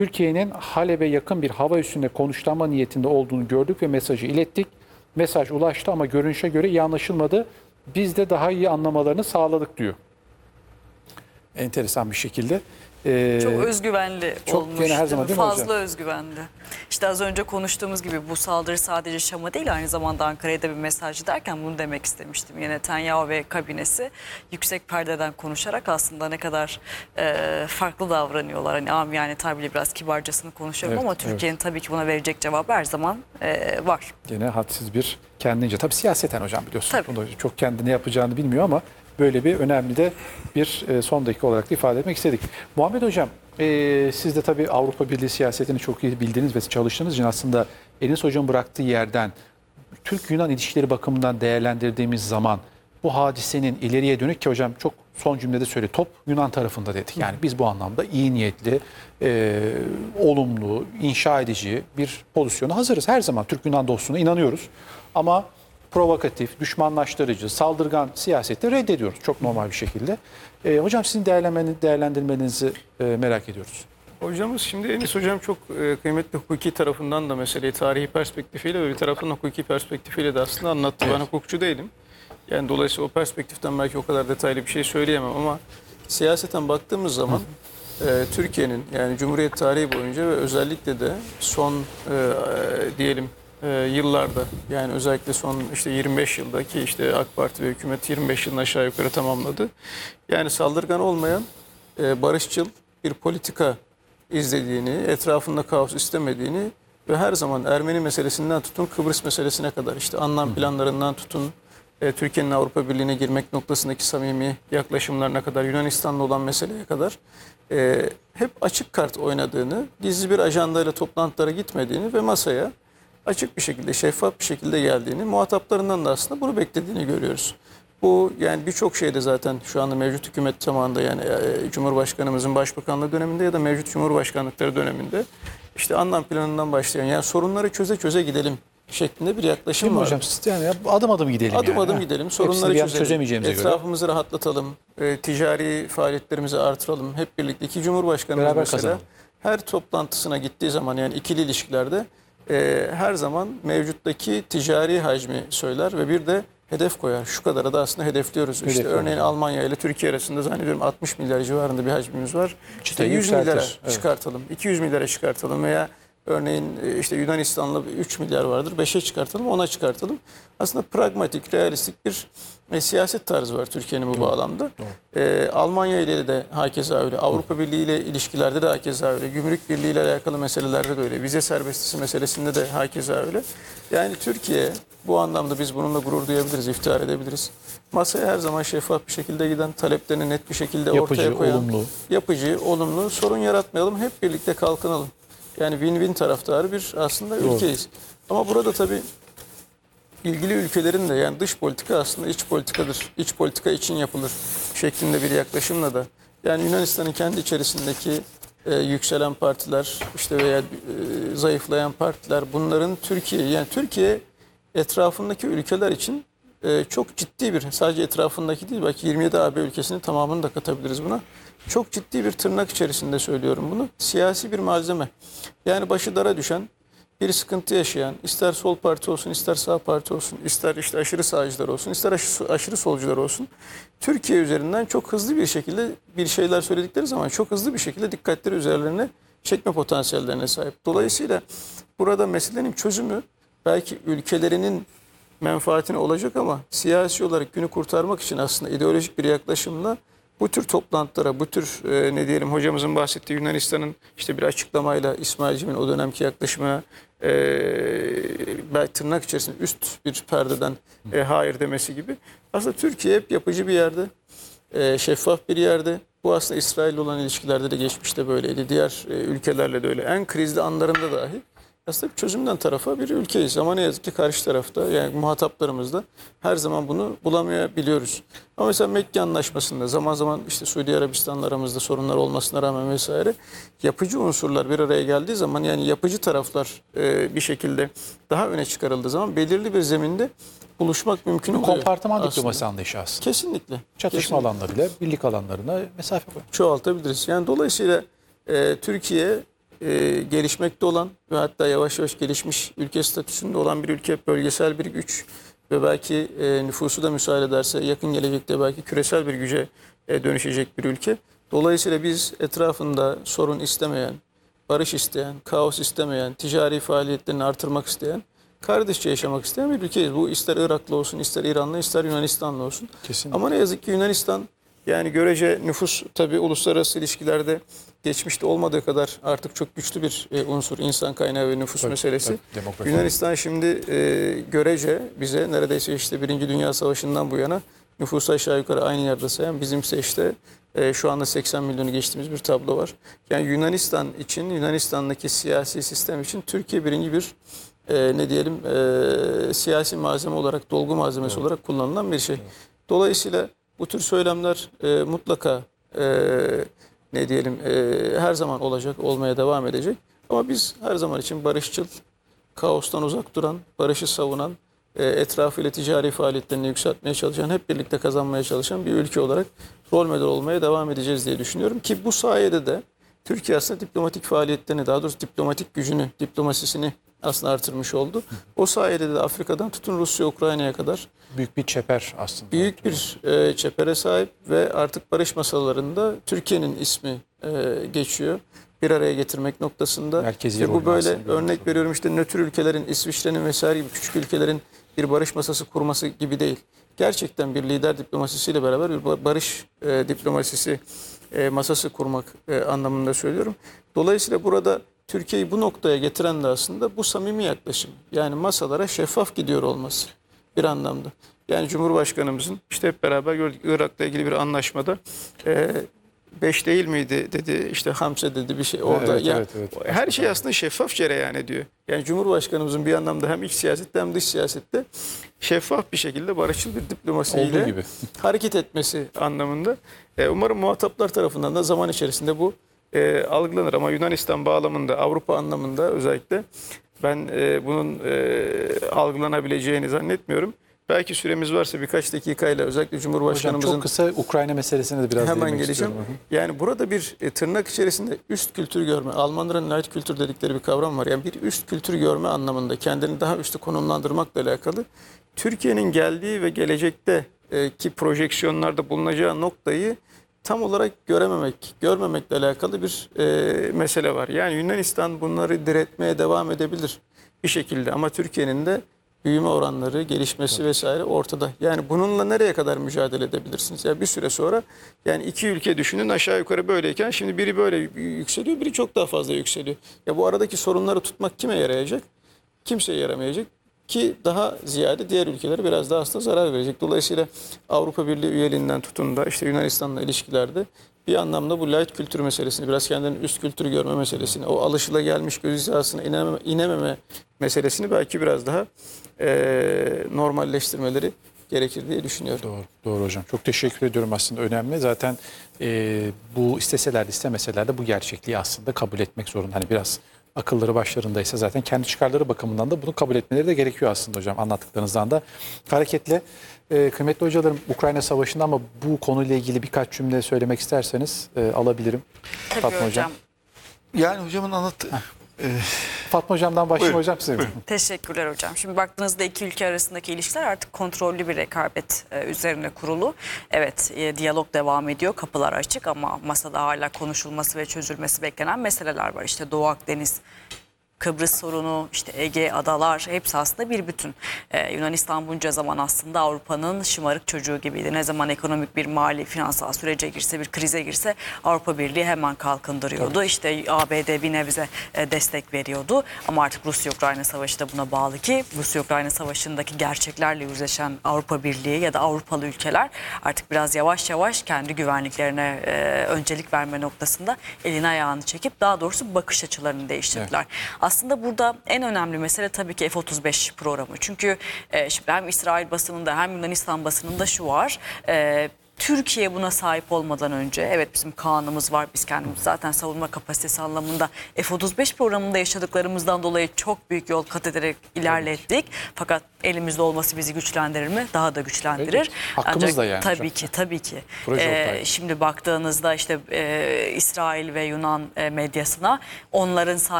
Türkiye'nin Halep'e yakın bir hava üssünde konuşlanma niyetinde olduğunu gördük ve mesajı ilettik. Mesaj ulaştı ama görünüşe göre iyi anlaşılmadı. Biz de daha iyi anlamalarını sağladık diyor. Enteresan bir şekilde. Çok özgüvenli çok olmuş. gene her zaman değil mi hocam? Fazla özgüvenli. İşte az önce konuştuğumuz gibi bu saldırı sadece Şam'a değil, aynı zamanda Ankara'ya da bir mesaj derken bunu demek istemiştim. Yine Netanyahu ve kabinesi yüksek perdeden konuşarak aslında ne kadar farklı davranıyorlar. Hani amiyane tabiriyle biraz kibarcasını konuşuyorum, Evet, ama Türkiye'nin tabii ki buna verecek cevabı her zaman var. Gene hadsiz bir kendince. Tabii siyaseten hocam biliyorsun. Tabii. Bunu çok kendi ne yapacağını bilmiyor ama böyle bir önemli de bir son dakika olarak da ifade etmek istedik. Muhammed Hocam, siz de tabii Avrupa Birliği siyasetini çok iyi bildiğiniz ve çalıştığınız için aslında Enis Hoca'nın bıraktığı yerden Türk-Yunan ilişkileri bakımından değerlendirdiğimiz zaman bu hadisenin ileriye dönük, ki hocam çok son cümlede söyledi, top Yunan tarafında dedik. Yani biz bu anlamda iyi niyetli, olumlu, inşa edici bir pozisyona hazırız. Her zaman Türk-Yunan dostluğuna inanıyoruz. Ama provokatif, düşmanlaştırıcı, saldırgan siyaseti reddediyoruz çok normal bir şekilde. Hocam sizin değerlendirmenizi merak ediyoruz. Hocamız şimdi Enis Hocam çok kıymetli hukuki tarafından da meseleyi tarihi perspektifiyle ve bir taraftan hukuki perspektifiyle de aslında anlattı. Evet. Ben hukukçu değilim. Yani dolayısıyla o perspektiften belki o kadar detaylı bir şey söyleyemem ama siyaseten baktığımız zaman Türkiye'nin yani Cumhuriyet tarihi boyunca ve özellikle de son diyelim yıllarda, yani özellikle son işte 25 yıldaki işte AK Parti ve hükümet 25 yılını aşağı yukarı tamamladı. Yani saldırgan olmayan barışçıl bir politika izlediğini, etrafında kaos istemediğini ve her zaman Ermeni meselesinden tutun Kıbrıs meselesine kadar, işte anlam planlarından tutun Türkiye'nin Avrupa Birliği'ne girmek noktasındaki samimi yaklaşımlarına kadar, Yunanistan'la olan meseleye kadar hep açık kart oynadığını, gizli bir ajandayla toplantılara gitmediğini ve masaya açık bir şekilde, şeffaf bir şekilde geldiğini, muhataplarından da aslında bunu beklediğini görüyoruz. Bu yani birçok şeyde zaten şu anda mevcut hükümet zamanında, yani Cumhurbaşkanımızın başbakanlığı döneminde ya da mevcut Cumhurbaşkanlıkları döneminde işte anlam planından başlayan, yani sorunları çöze çöze gidelim şeklinde bir yaklaşım var. Hocam siz yani adım adım gidelim Adım yani. adım gidelim, sorunları Hepsini bir an çözelim, çözemeyeceğimize göre. etrafımızı rahatlatalım, ticari faaliyetlerimizi artıralım. Hep birlikte iki Cumhurbaşkanımız Beraber mesela kazanalım. her toplantısına gittiği zaman, yani ikili ilişkilerde her zaman mevcuttaki ticari hacmi söyler ve bir de hedef koyar. Şu kadara da aslında hedefliyoruz. İşte Hedef örneğin koyar. Almanya ile Türkiye arasında zannediyorum 60 milyar civarında bir hacmimiz var. İşte Çıtayı 100 milyara yükseltir. Evet. çıkartalım, 200 milyara çıkartalım veya örneğin işte Yunanistan'la 3 milyar vardır, 5'e çıkartalım, 10'a çıkartalım. Aslında pragmatik, realistik bir siyaset tarzı var Türkiye'nin bu bağlamda. Almanya ile de hakeza öyle, Avrupa Birliği ile ilişkilerde de hakeza öyle, Gümrük Birliği ile alakalı meselelerde de öyle, vize serbestisi meselesinde de hakeza öyle. Yani Türkiye bu anlamda, biz bununla gurur duyabiliriz, iftihar edebiliriz. Masaya her zaman şeffaf bir şekilde giden, taleplerini net bir şekilde Yapıcı, ortaya koyan, olumlu. yapıcı, olumlu, sorun yaratmayalım, hep birlikte kalkınalım. Yani win-win taraftarı bir aslında ülkeyiz. Ama burada tabii ilgili ülkelerin de, yani dış politika aslında iç politikadır, İç politika için yapılır şeklinde bir yaklaşımla da, yani Yunanistan'ın kendi içerisindeki yükselen partiler işte veya zayıflayan partiler, bunların Türkiye, yani Türkiye etrafındaki ülkeler için çok ciddi bir, sadece etrafındaki değil, belki 27 AB ülkesinin tamamını da katabiliriz buna. Çok ciddi bir, tırnak içerisinde söylüyorum bunu, siyasi bir malzeme. Yani başı dara düşen, bir sıkıntı yaşayan, ister sol parti olsun, ister sağ parti olsun, ister işte aşırı sağcılar olsun, ister aşırı solcular olsun, Türkiye üzerinden çok hızlı bir şekilde bir şeyler söyledikleri zaman çok hızlı bir şekilde dikkatleri üzerlerine çekme potansiyellerine sahip. Dolayısıyla burada meselenin çözümü belki ülkelerinin menfaatine olacak ama siyasi olarak günü kurtarmak için aslında ideolojik bir yaklaşımla bu tür toplantılara, bu tür ne diyelim, hocamızın bahsettiği Yunanistan'ın işte bir açıklamayla İsmailcimin o dönemki yaklaşımına tırnak içerisinde üst bir perdeden hayır demesi gibi. Aslında Türkiye hep yapıcı bir yerde, şeffaf bir yerde. Bu aslında İsrail'le olan ilişkilerde de geçmişte böyleydi. Diğer ülkelerle de öyle. En krizli anlarında dahi aslında bir çözümden tarafa bir ülkeyiz. Ama ne yazık ki karşı tarafta, yani muhataplarımız da her zaman bunu bulamayabiliyoruz. Ama mesela Mekke Anlaşması'nda zaman zaman işte Suudi Arabistan'la aramızda sorunlar olmasına rağmen vesaire, yapıcı unsurlar bir araya geldiği zaman, yani yapıcı taraflar bir şekilde daha öne çıkarıldığı zaman belirli bir zeminde buluşmak mümkün oluyor. Kompartıman diplomasi anlayışı aslında. Kesinlikle. Çatışma Kesinlikle. alanlarıyla birlik alanlarına mesafe koymak. Çoğaltabiliriz. Yani dolayısıyla Türkiye gelişmekte olan ve hatta yavaş yavaş gelişmiş ülke statüsünde olan bir ülke, bölgesel bir güç ve belki nüfusu da müsaade ederse yakın gelecekte belki küresel bir güce dönüşecek bir ülke. Dolayısıyla biz etrafında sorun istemeyen, barış isteyen, kaos istemeyen, ticari faaliyetlerini artırmak isteyen, kardeşçe yaşamak isteyen bir ülkeyiz. Bu ister Iraklı olsun, ister İranlı, ister Yunanistanlı olsun. Kesinlikle. Ama ne yazık ki Yunanistan, yani görece nüfus tabii uluslararası ilişkilerde geçmişte olmadığı kadar artık çok güçlü bir unsur, insan kaynağı ve nüfus meselesi. tabii, demokrasi. Yunanistan şimdi görece bize neredeyse işte Birinci Dünya Savaşı'ndan bu yana nüfusu aşağı yukarı aynı yerde sayan, bizimse işte şu anda 80 milyonu geçtiğimiz bir tablo var. Yani Yunanistan için, Yunanistan'daki siyasi sistem için Türkiye birinci bir ne diyelim siyasi malzeme olarak, dolgu malzemesi olarak kullanılan bir şey. Dolayısıyla bu tür söylemler mutlaka ne diyelim her zaman olacak, olmaya devam edecek. Ama biz her zaman için barışçıl, kaostan uzak duran, barışı savunan, etrafıyla ticari faaliyetlerini yükseltmeye çalışan, hep birlikte kazanmaya çalışan bir ülke olarak rol model olmaya devam edeceğiz diye düşünüyorum. Ki bu sayede de Türkiye aslında diplomatik faaliyetlerini, daha doğrusu diplomatik gücünü, diplomasisini aslında artırmış oldu. O sayede de Afrika'dan tutun Rusya, Ukrayna'ya kadar Büyük bir çeper aslında. büyük bir çepere sahip ve artık barış masalarında Türkiye'nin ismi geçiyor. Bir araya getirmek noktasında. Merkezi Ve bu rolünü böyle aslında görüyoruz. örnek veriyorum işte nötr ülkelerin, İsviçre'nin vesaire gibi küçük ülkelerin bir barış masası kurması gibi değil. Gerçekten bir lider diplomasisiyle beraber bir barış diplomasisi masası kurmak anlamında söylüyorum. Dolayısıyla burada Türkiye'yi bu noktaya getiren de aslında bu samimi yaklaşım. Yani masalara şeffaf gidiyor olması bir anlamda. Yani Cumhurbaşkanımızın işte hep beraber gördük Irak'la ilgili bir anlaşmada 5 değil miydi dedi, işte Hamse dedi bir şey orada. Evet, Yani evet. her şey aslında şeffaf cereyan ediyor. Yani Cumhurbaşkanımızın bir anlamda hem iç siyasette hem dış siyasette şeffaf bir şekilde barışçıl bir Olduğu diplomasiyle gibi. hareket etmesi anlamında. Umarım muhataplar tarafından da zaman içerisinde bu algılanır. Ama Yunanistan bağlamında, Avrupa anlamında özellikle ben bunun algılanabileceğini zannetmiyorum. Belki süremiz varsa birkaç dakikayla özellikle Hocam Cumhurbaşkanımızın çok kısa Ukrayna meselesine de biraz hemen değinmek geleceğim. istiyorum. Yani burada bir tırnak içerisinde üst kültür görme, Almanların light kültür dedikleri bir kavram var. Yani bir üst kültür görme anlamında kendini daha üstü konumlandırmakla alakalı Türkiye'nin geldiği ve gelecekte ki projeksiyonlarda bulunacağı noktayı tam olarak görmemekle alakalı bir mesele var. Yani Yunanistan bunları diretmeye devam edebilir bir şekilde ama Türkiye'nin de büyüme oranları, gelişmesi vesaire ortada. Yani bununla nereye kadar mücadele edebilirsiniz? Ya bir süre sonra yani iki ülke düşünün aşağı yukarı böyleyken şimdi biri böyle yükseliyor, biri çok daha fazla yükseliyor. Ya bu aradaki sorunları tutmak kime yarayacak? Kimseye yaramayacak. Ki daha ziyade diğer ülkelere biraz daha aslında zarar verecek. Dolayısıyla Avrupa Birliği üyeliğinden tutun da işte Yunanistan'la ilişkilerde bir anlamda bu light kültür meselesini, biraz kendini üst kültürü görme meselesini, o alışılagelmiş göz hizasına inememe meselesini belki biraz daha normalleştirmeleri gerekir diye düşünüyorum. Doğru, doğru hocam. Çok teşekkür ediyorum aslında önemli. Zaten bu isteseler de istemeseler de bu gerçekliği aslında kabul etmek zorunda. Hani biraz akılları başlarındaysa zaten kendi çıkarları bakımından da bunu kabul etmeleri de gerekiyor aslında hocam anlattıklarınızdan da. Hareketle kıymetli hocalarım Ukrayna Savaşı'nda ama bu konuyla ilgili birkaç cümle söylemek isterseniz alabilirim. Tabii Fatma hocam. Yani hocamın anlattığı... Fatma hocamdan başlayayım Buyurun, hocam size. Teşekkürler hocam. Şimdi baktığınızda iki ülke arasındaki ilişkiler artık kontrollü bir rekabet üzerine kurulu. Evet, diyalog devam ediyor, kapılar açık ama masada hala konuşulması ve çözülmesi beklenen meseleler var. İşte Doğu Akdeniz, Kıbrıs sorunu, işte Ege, adalar hepsi aslında bir bütün. Yunanistan bunca zaman aslında Avrupa'nın şımarık çocuğu gibiydi. Ne zaman ekonomik bir mali, finansal sürece girse, bir krize girse Avrupa Birliği hemen kalkındırıyordu. Tabii. İşte ABD bir nebze destek veriyordu. Ama artık Rusya-Ukrayna Savaşı da buna bağlı ki Rusya-Ukrayna Savaşı'ndaki gerçeklerle yüzleşen Avrupa Birliği ya da Avrupalı ülkeler artık biraz yavaş yavaş kendi güvenliklerine öncelik verme noktasında elini ayağını çekip daha doğrusu bakış açılarını değiştirdiler. Evet. Aslında burada en önemli mesele tabii ki F-35 programı. Çünkü şimdi hem İsrail basınında hem Yunanistan basınında şu var. Türkiye buna sahip olmadan önce, evet bizim kanunumuz var, biz kendimiz zaten savunma kapasitesi anlamında F-35 programında yaşadıklarımızdan dolayı çok büyük yol kat ederek ilerlettik. Fakat elimizde olması bizi güçlendirir mi? Daha da güçlendirir. Evet, hakkımız da yani Tabii çok. ki, tabii ki. Proje ortağı. Şimdi baktığınızda işte İsrail ve Yunan medyasına onların